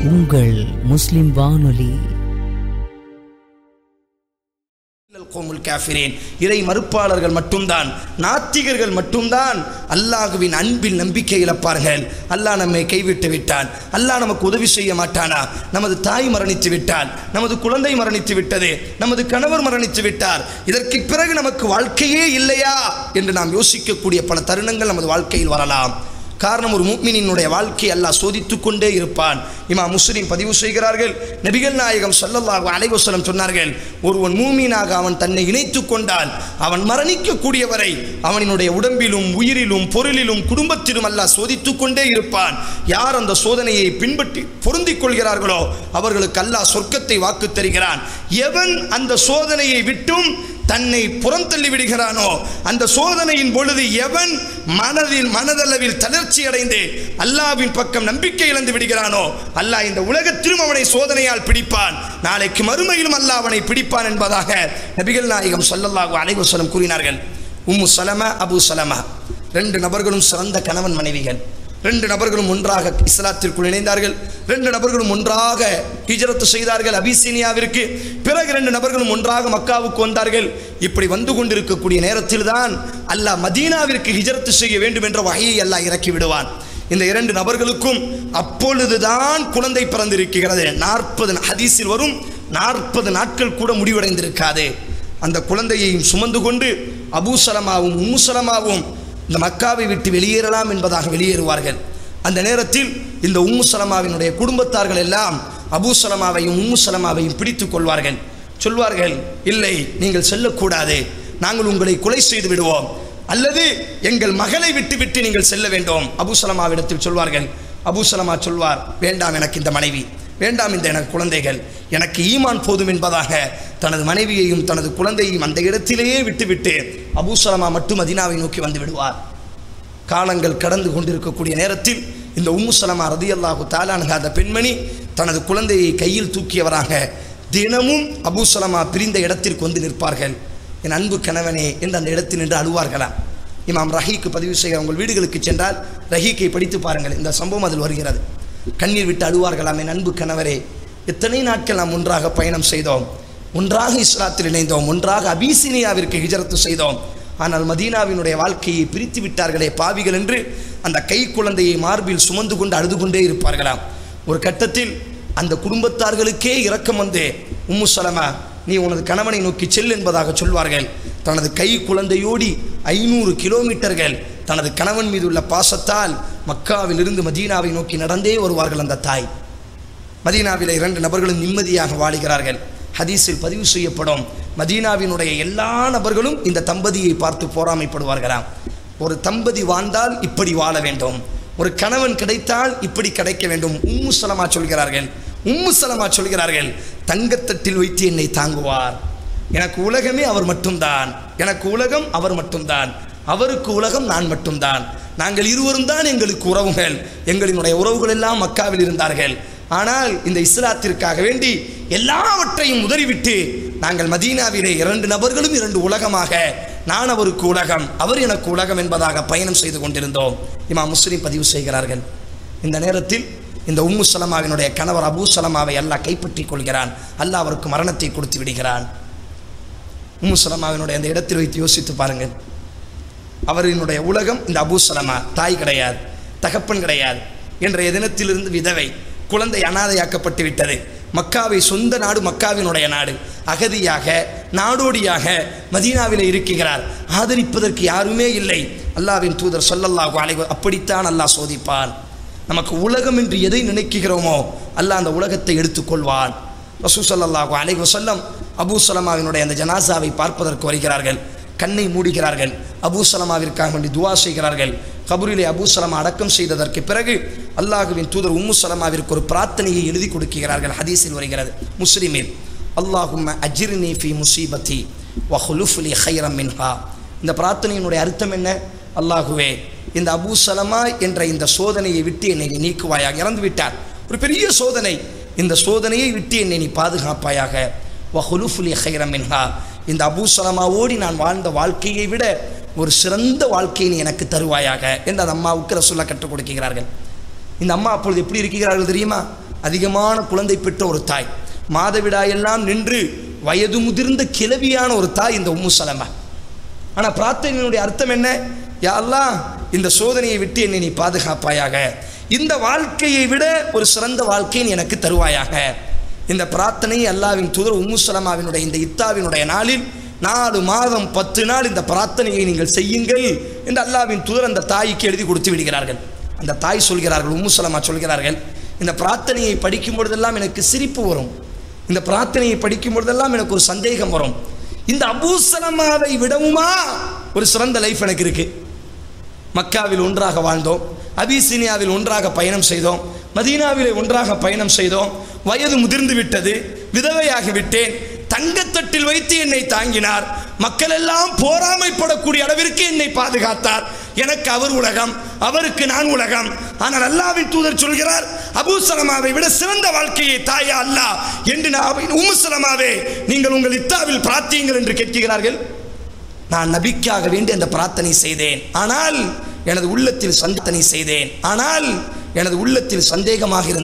உங்கள் முஸ்லிம் வானொலி. இறை மறுப்பாளர்கள் மட்டும்தான், நாத்திகர்கள் மட்டும்தான் அல்லாஹ்வின் அன்பில் நம்பிக்கை இழப்பார்கள். அல்லாஹ் நம்மை கைவிட்டு விட்டான், அல்லாஹ் நமக்கு உதவி செய்ய மாட்டானா? நமது தாய் மரணித்து விட்டால், நமது குழந்தை மரணித்து விட்டது, நமது கணவர் மரணித்து விட்டார், இதற்கு பிறகு நமக்கு வாழ்க்கையே இல்லையா என்று நாம் யோசிக்கக்கூடிய பல தருணங்கள் நமது வாழ்க்கையில் வரலாம். காரணம், ஒரு முஃமினினுடைய வாழ்க்கை அல்லாஹ் சோதித்துக் கொண்டே இருப்பான். இமாம் முஸ்லிம் பதிவு செய்கிறார்கள், நபிகள் நாயகம் ஸல்லல்லாஹு அலைஹி வஸல்லம் சொன்னார்கள், ஒருவன் மூமினாக அவன் தன்னை இணைத்துக் கொண்டால் அவன் மரணிக்கக்கூடிய வரை அவனினுடைய உடம்பிலும் உயிரிலும் பொருளிலும் குடும்பத்திலும் அல்லாஹ் சோதித்துக் கொண்டே இருப்பான். யார் அந்த சோதனையை பின்பற்றி பொருந்திக் கொள்கிறார்களோ அவர்களுக்கு அல்லாஹ் சொர்க்கத்தை வாக்கு தருகிறான். எவன் அந்த சோதனையை விட்டும் தன்னை புறந்தள்ளி விடுகிறானோ, அந்த சோதனையின் பொழுது எவன் மனதளவில் தளர்ச்சி அடைந்து அல்லாஹ்வின் பக்கம் நம்பிக்கை இழந்து விடுகிறானோ, அல்லாஹ் இந்த உலகத்திலும் அவனை சோதனையால் பிடிப்பான், நாளைக்கு மறுமையிலும் அல்லாஹ் அவனை பிடிப்பான் என்பதாக நபிகள் நாயகம் ஸல்லல்லாஹு அலைஹி வஸல்லம் கூறினார்கள். உம்மு சலமா, அபு சலமா, 2 நபர்களும் சிறந்த கணவன் மனைவிகள். 2 நபர்களும் ஒன்றாக இஸ்லாத்திற்குள் இணைந்தார்கள். 2 நபர்களும் ஒன்றாக ஹிஜ்ரத் செய்தார்கள் அபிசீனியாவிற்கு. பிறகு 2 நபர்களும் ஒன்றாக மக்காவுக்கு வந்தார்கள். இப்படி வந்து கொண்டிருக்கக்கூடிய நேரத்தில் தான் அல்லாஹ் மதீனாவிற்கு ஹிஜ்ரத் செய்ய வேண்டும் என்ற வகையை அல்லாஹ் இறக்கி விடுவான். இந்த 2 நபர்களுக்கும் அப்பொழுதுதான் குழந்தை பிறந்திருக்கிறது. 40 ஹதீஸில் வரும் 40 நாட்கள் கூட முடிவடைந்திருக்காது. அந்த குழந்தையையும் சுமந்து கொண்டு அபூ சலமாவும் உம்மு சலமாவும் இந்த மக்காவை விட்டு வெளியேறலாம் என்பதாக வெளியேறுவார்கள். அந்த நேரத்தில் இந்த உம்மு சலமாவினுடைய குடும்பத்தார்கள் எல்லாம் அபூ சலமாவையும் உம்மு சலமாவையும் பிடித்துக் கொள்வார்கள். சொல்வார்கள், இல்லை, நீங்கள் செல்லக்கூடாது, நாங்கள் உங்களை கொலை செய்து விடுவோம், அல்லது எங்கள் மகளை விட்டு நீங்கள் செல்ல வேண்டும். அபூ சலமாவிடத்தில் சொல்வார்கள். அபூ சலமா சொல்வார், வேண்டாம், எனக்கு இந்த மனைவி வேண்டாம், இந்த எனக்கு குழந்தைகள், எனக்கு ஈமான் போதும் என்பதாக தனது மனைவியையும் தனது குழந்தையையும் அந்த இடத்திலேயே விட்டுவிட்டு அபூ சலமா மட்டும் மதீனாவை நோக்கி வந்து விடுவார். காலங்கள் கடந்து கொண்டிருக்கக்கூடிய நேரத்தில் இந்த உம்மு சலமா ரலியல்லாஹு தஆலா அன்ஹா அந்த பெண்மணி தனது குழந்தையை கையில் தூக்கியவராக தினமும் அபூ சலமா பிரிந்த இடத்திற்கு வந்து நிற்பார்கள். என் அன்பு கணவனே என்று அந்த இடத்தில் நின்று அழுவார்களாம். இமாம் ரஹீக்கு பதிவு செய்கிற உங்கள் வீடுகளுக்கு சென்றால் ரஹீக்கை படித்து பாருங்கள், இந்த சம்பவம் அதில் வருகிறது. கண்ணீர் விட்டு அழுவார்களாம், என் அன்பு கணவரே, எத்தனை நாட்கள் நாம் ஒன்றாக பயணம் செய்தோம், ஒன்றாக இஸ்லாத்தில் இணைந்தோம், ஒன்றாக அபிசீனியாவிற்கு ஹிஜ்ரத் செய்தோம், ஆனால் மதீனாவினுடைய வாழ்க்கையை பிரித்து விட்டார்களே பாவிகள் என்று அந்த கை குழந்தையை மார்பில் சுமந்து கொண்டு அழுது கொண்டே இருப்பார்களாம். ஒரு கட்டத்தில் அந்த குடும்பத்தார்களுக்கே இரக்கம் வந்து, உம்மு சலமா, நீ உனது கணவனை நோக்கி செல் என்பதாக சொல்வார்கள். தனது கை குழந்தையோடி 500 கிலோமீட்டர்கள் தனது கணவன் மீது உள்ள பாசத்தால் மக்காவிலிருந்து மதீனாவை நோக்கி நடந்தே வருவார்கள். அந்த தாய் மதீனாவிலே 2 நபர்களும் நிம்மதியாக வாழுகிறார்கள். ஹதீஸில் பதிவு செய்யப்படும், மதீனாவினுடைய எல்லா நபர்களும் இந்த தம்பதியை பார்த்து போராமைப்படுவார்களாம். ஒரு தம்பதி வாழ்ந்தால் இப்படி வாழ வேண்டும், ஒரு கணவன் கிடைத்தால் இப்படி கிடைக்க வேண்டும். உம்மு சலமா சொல்கிறார்கள், தங்கத்தட்டில் வைத்து என்னை தாங்குவார், எனக்கு உலகமே அவர் மட்டும்தான், எனக்கு உலகம் அவர் மட்டும்தான், அவருக்கு உலகம் நான் மட்டும்தான், நாங்கள் இருவரும் தான் எங்களுக்கு உறவுகள், எங்களினுடைய உறவுகள் எல்லாம் மக்காவில் இருந்தார்கள், ஆனால் இந்த இஸ்லாத்திற்காக வேண்டி எல்லாவற்றையும் உதறிவிட்டு நாங்கள் மதீனாவிலே 2 நபர்களும் 2 உலகமாக, நான் அவருக்கு உலகம், அவர் எனக்கு உலகம் என்பதாக பயணம் செய்து கொண்டிருந்தோம். இமாம் முஸ்லிம் பதிவு செய்கிறார்கள். இந்த நேரத்தில் இந்த உம்மு சலமாவினுடைய கணவர் அபூ சலமாவை அல்லாஹ் கைப்பற்றிக் கொள்கிறான். அல்லாஹ் அவருக்கு மரணத்தை கொடுத்து விடுகிறான். உம்மு சலமாவினுடைய அந்த இடத்தில் வைத்து யோசித்து பாருங்கள். அவரினுடைய உலகம் இந்த அபூ சலமா, தாய் கிடையாது, தகப்பன் கிடையாது, இன்றைய தினத்திலிருந்து விதவை, குழந்தை அனாதையாக்கப்பட்டு விட்டது. மக்காவை சொந்த நாடு, மக்காவினுடைய நாடு, அகதியாக நாடோடியாக மதீனாவிலே இருக்கிறார். ஆதரிப்பதற்கு யாருமே இல்லை. அல்லாஹ்வின் தூதர் ஸல்லல்லாஹு அலைஹி அப்படித்தான் அல்லாஹ் சோதிப்பான். நமக்கு உலகம் என்று எதை நினைக்கிறோமோ அல்லாஹ் அந்த உலகத்தை எடுத்துக்கொள்வான். ரசூல் ஸல்லல்லாஹு அலைஹி வஸல்லம் அபூ சலமாவினுடைய அந்த ஜனாசாவை பார்ப்பதற்கு வருகிறார்கள். கண்ணை மூடுகிறார்கள். அபூ சலமாவிற்காக வேண்டி துவா செய்கிறார்கள். கபூரிலே அபூ சலமா அடக்கம் செய்ததற்கு பிறகு அல்லாஹ்வின் தூதர் உம்மு சலமாவிற்கு ஒரு பிரார்த்தனையை எழுதி கொடுக்கிறார்கள். ஹதீஸில் வருகிறது, முஸ்லிமில், அல்லாஹும்ம அஜிர்னி ஃபீ முஸீபத்தி வ ஹுலுஃப் லி கைரம் மின்ஹா. இந்த பிரார்த்தனையினுடைய அர்த்தம் என்ன? அல்லாஹுவே, இந்த அபூ சலமா என்ற இந்த சோதனையை விட்டு என்னை நீக்குவாயாக. இறந்து விட்டார், ஒரு பெரிய சோதனை, இந்த சோதனையை விட்டு என்னை நீ பாதுகாப்பாயாக. வ ஹுலுஃப் லி கைரம் மின்ஹா, இந்த அபூ சலமாவோடு நான் வாழ்ந்த வாழ்க்கையை விட ஒரு சிறந்த வாழ்க்கையை நீ எனக்கு தருவாயாக என்று அந்த அம்மாவுக்கு ரசூலுல்லாஹ் கற்றுக் கொடுக்கிறார்கள். இந்த அம்மா அப்பொழுது எப்படி இருக்கிறார்கள் தெரியுமா? அதிகமான குழந்தை பெற்ற ஒரு தாய், மாதவிடாயெல்லாம் நின்று வயது முதிர்ந்த கிழவியான ஒரு தாய் இந்த உம்மு சலமா. ஆனால் பிரார்த்தனையினுடைய அர்த்தம் என்ன? யா அல்லாஹ், இந்த சோதனையை விட்டு என்னை நீ பாதுகாப்பாயாக, இந்த வாழ்க்கையை விட ஒரு சிறந்த வாழ்க்கையை எனக்கு தருவாயாக. இந்த பிரார்த்தனையை அல்லாஹ்வின் தூதர் உம்மு சலமாவினுடைய இந்த இத்தாவினுடைய நாளில் 4 மாதம் 10 நாள் இந்த பிரார்த்தனையை நீங்கள் செய்யுங்கள் என்று அல்லாஹ்வின் தூதர் அந்த தாய்க்கு எழுதி கொடுத்து விடுகிறார்கள். அந்த தாய் சொல்கிறார்கள், உம்மு சலமா சொல்கிறார்கள், இந்த பிரார்த்தனையை படிக்கும் பொழுதெல்லாம் எனக்கு சிரிப்பு வரும், இந்த பிரார்த்தனையை படிக்கும் பொழுதெல்லாம் எனக்கு ஒரு சந்தேகம் வரும். இந்த அபூ சலமாவை விடவுமா ஒரு சிறந்த லைஃப் எனக்கு இருக்கு? மக்காவில் ஒன்றாக வாழ்ந்தோம், அபிசீனியாவில் ஒன்றாக பயணம் செய்தோம், மதீனாவிலே ஒன்றாக பயணம் செய்தோம். வயது முதிர்ந்து விட்டது, விதவையாகி விட்டேன். தங்கத்தட்டில் வைத்து என்னை தாங்கினார். மக்கள் எல்லாம் போராமைப்படக்கூடிய அளவிற்கு என்னை பாதுகாத்தார். எனக்கு அவர் உலகம், அவருக்கு நான் உலகம். ஆனால் அல்லாஹ்வின் தூதர் சொல்கிறார், அபூ சலமாவை விட சிறந்த வாழ்க்கையை தாயா அல்லாஹ் என்று உம்மு சலமாவே நீங்கள் உங்கள் இத்தாவில் பிரார்த்தியுங்கள் என்று கேட்கிறார்கள். நான் நபிக்காக வேண்டி அந்த பிரார்த்தனை செய்தேன், ஆனால் எனது உள்ளத்தில் சந்தேகமாக இருந்தது.